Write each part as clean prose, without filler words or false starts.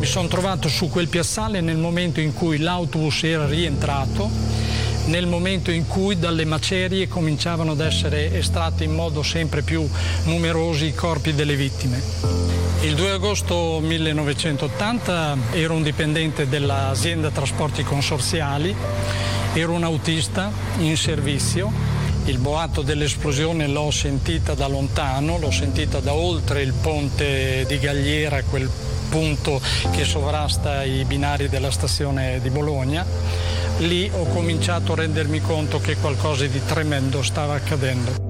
Mi sono trovato su quel piazzale nel momento in cui l'autobus era rientrato, nel momento in cui dalle macerie cominciavano ad essere estratti in modo sempre più numerosi i corpi delle vittime. Il 2 agosto 1980 ero un dipendente dell'azienda Trasporti Consorziali, ero un autista in servizio. Il boato dell'esplosione l'ho sentita da lontano, l'ho sentita da oltre il ponte di Galliera, quel punto che sovrasta i binari della stazione di Bologna. Lì ho cominciato a rendermi conto che qualcosa di tremendo stava accadendo.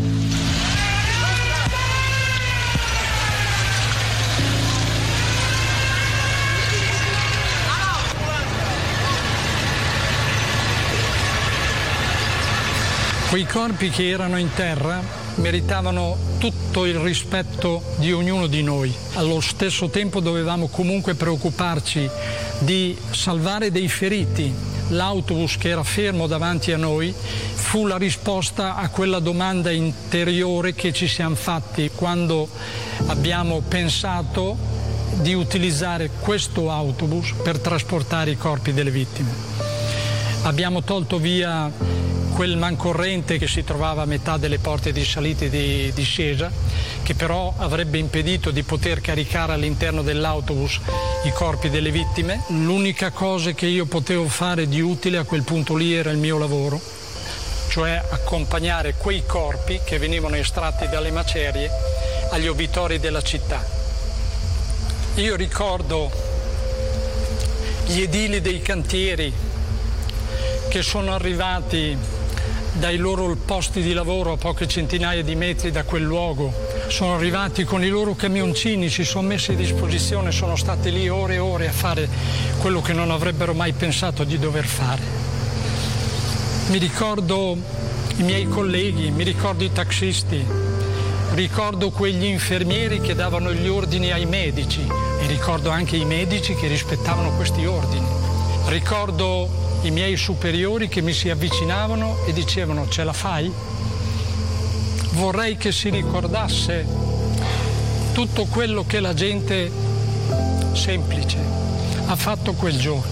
Quei corpi che erano in terra meritavano tutto il rispetto di ognuno di noi. Allo stesso tempo dovevamo comunque preoccuparci di salvare dei feriti. L'autobus che era fermo davanti a noi fu la risposta a quella domanda interiore che ci siamo fatti quando abbiamo pensato di utilizzare questo autobus per trasportare i corpi delle vittime. Abbiamo tolto via quel mancorrente che si trovava a metà delle porte di salita e di discesa, che però avrebbe impedito di poter caricare all'interno dell'autobus i corpi delle vittime. L'unica cosa che io potevo fare di utile a quel punto lì era il mio lavoro, cioè accompagnare quei corpi che venivano estratti dalle macerie agli obitori della città. Io ricordo gli edili dei cantieri che sono arrivati dai loro posti di lavoro a poche centinaia di metri da quel luogo, sono arrivati con i loro camioncini, si sono messi a disposizione, sono stati lì ore e ore a fare quello che non avrebbero mai pensato di dover fare. Mi ricordo i miei colleghi, mi ricordo i taxisti, ricordo quegli infermieri che davano gli ordini ai medici e ricordo anche i medici che rispettavano questi ordini. Ricordo i miei superiori che mi si avvicinavano e dicevano: ce la fai? Vorrei che si ricordasse tutto quello che la gente semplice ha fatto quel giorno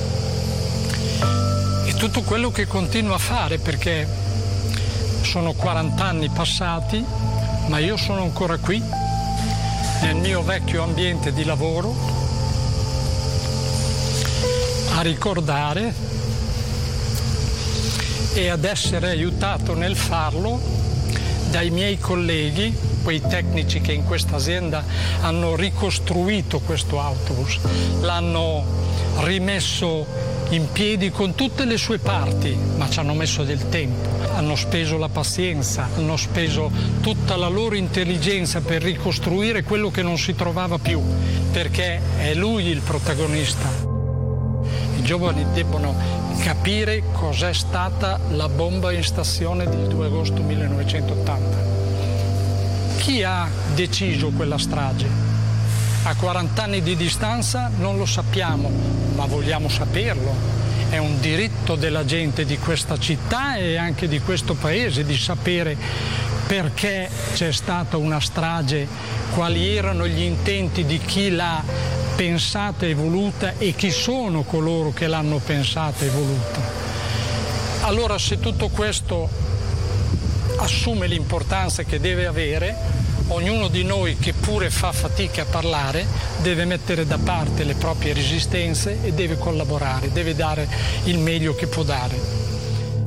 e tutto quello che continua a fare, perché sono 40 anni passati, ma io sono ancora qui, nel mio vecchio ambiente di lavoro, a ricordare e ad essere aiutato nel farlo dai miei colleghi, quei tecnici che in questa azienda hanno ricostruito questo autobus, l'hanno rimesso in piedi con tutte le sue parti, ma ci hanno messo del tempo, hanno speso la pazienza, hanno speso tutta la loro intelligenza per ricostruire quello che non si trovava più, perché è lui il protagonista. I giovani debbono capire cos'è stata la bomba in stazione del 2 agosto 1980. Chi ha deciso quella strage? A 40 anni di distanza non lo sappiamo, ma vogliamo saperlo. È un diritto della gente di questa città e anche di questo paese di sapere perché c'è stata una strage, quali erano gli intenti di chi l'ha pensata e voluta e chi sono coloro che l'hanno pensata e voluta. Allora, se tutto questo assume l'importanza che deve avere, ognuno di noi che pure fa fatica a parlare deve mettere da parte le proprie resistenze e deve collaborare, deve dare il meglio che può dare.